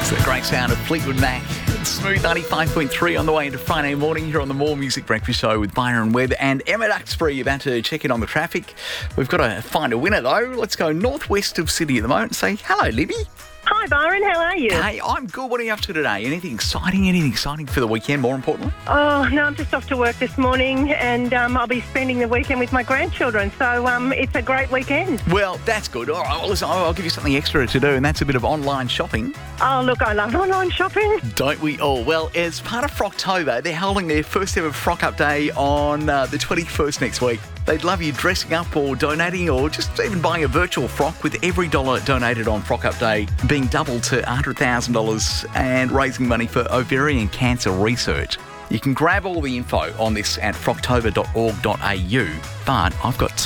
It's the great sound of Fleetwood Mac. Smooth 95.3 on the way into Friday morning here on the More Music Breakfast Show with Byron Webb and Emma Duxbury. About to check in on the traffic. We've got to find a winner though. Let's go northwest of Sydney at the moment and say hello, Libby. Hi, Byron. How are you? Hey, I'm good. What are you up to today? Anything exciting for the weekend, more importantly? Oh, no, I'm just off to work this morning and I'll be spending the weekend with my grandchildren. So it's a great weekend. Well, that's good. All right, well, listen, I'll give you something extra to do, and that's a bit of online shopping. Oh, look, I love online shopping. Don't we all? Well, as part of Frocktober, they're holding their first ever Frock Up Day on the 21st next week. They'd love you dressing up or donating or just even buying a virtual frock, with every dollar donated on Frock Up Day being doubled to $100,000 and raising money for ovarian cancer research. You can grab all the info on this at frocktober.org.au, but I've got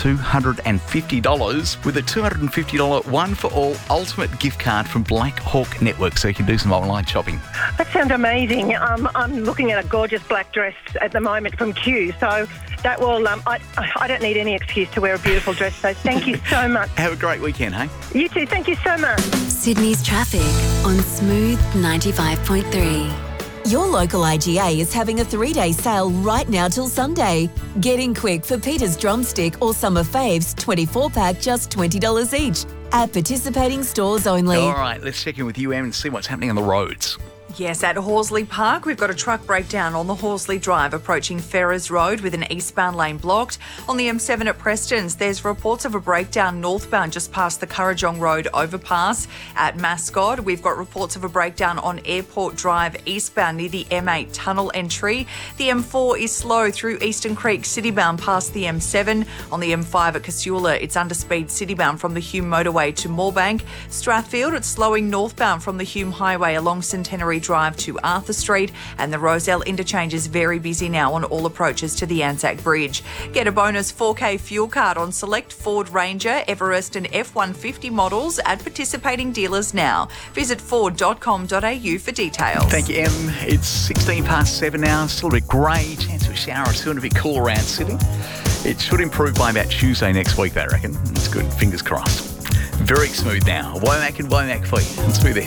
$250 with a $250 one-for-all ultimate gift card from Black Hawk Network, so you can do some online shopping. That sounds amazing. I'm looking at a gorgeous black dress at the moment from Q, so that will... I don't need any excuse to wear a beautiful dress, so thank you so much. Have a great weekend, hey? You too. Thank you so much. Sydney's traffic on Smooth 95.3. Your local IGA is having a 3-day sale right now till Sunday. Get in quick for Peter's Drumstick or Summer Faves 24-pack, just $20 each. At participating stores only. All right, let's check in with you, Em, and see what's happening on the roads. Yes, at Horsley Park, we've got a truck breakdown on the Horsley Drive approaching Ferrers Road with an eastbound lane blocked. On the M7 at Preston's, there's reports of a breakdown northbound just past the Currajong Road overpass. At Mascot, we've got reports of a breakdown on Airport Drive eastbound near the M8 tunnel entry. The M4 is slow through Eastern Creek citybound past the M7. On the M5 at Casula, it's underspeed citybound from the Hume motorway to Moorebank. Strathfield, it's slowing northbound from the Hume Highway along Centenary Drive to Arthur Street, and the Roselle interchange is very busy now on all approaches to the Anzac Bridge. Get a bonus 4K fuel card on select Ford Ranger, Everest and F-150 models at participating dealers now. Visit ford.com.au for details. Thank you, Em. It's 16 past 7 now. Still a bit grey, chance of a shower soon, a bit cool around Sydney. It should improve by about Tuesday next week, I reckon. It's good. Fingers crossed. Very smooth now. Womack and Womack for you. And Smooth